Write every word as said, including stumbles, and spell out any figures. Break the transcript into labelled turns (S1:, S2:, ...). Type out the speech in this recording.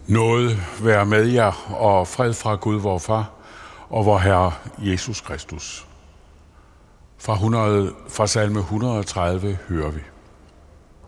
S1: Nåde være med jer, og fred fra Gud, vor Far, og vor Herre Jesus Kristus. Fra, hundrede, fra salme et hundrede og tredive hører vi.